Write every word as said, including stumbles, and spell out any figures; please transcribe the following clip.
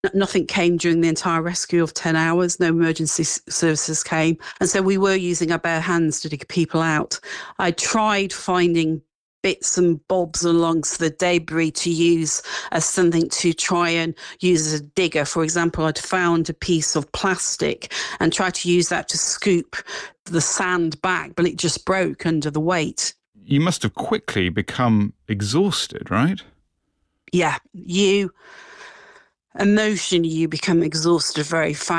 Nothing came during the entire rescue of ten hours. No emergency s- services came. And so we were using our bare hands to dig people out. I tried finding bits and bobs alongst the debris to use as something to try and use as a digger. For example, I'd found a piece of plastic and tried to use that to scoop the sand back, but it just broke under the weight. You must have quickly become exhausted, right? Yeah, you emotionally you become exhausted very fast.